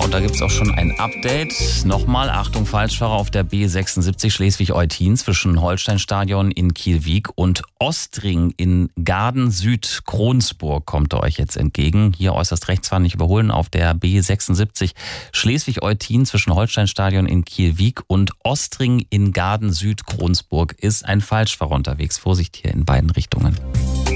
und da gibt es auch schon ein Update. Nochmal, Achtung, Falschfahrer auf der B76 Schleswig-Eutin zwischen Holsteinstadion in Kiel-Wiek und Ostring in Gaden-Süd-Kronsburg kommt er euch jetzt entgegen. Hier äußerst rechts fahren, nicht überholen, auf der B76 Schleswig-Eutin zwischen Holsteinstadion in Kiel-Wiek und Ostring in Gaden-Süd-Kronsburg ist ein Falschfahrer unterwegs. Vorsicht hier in beiden Richtungen.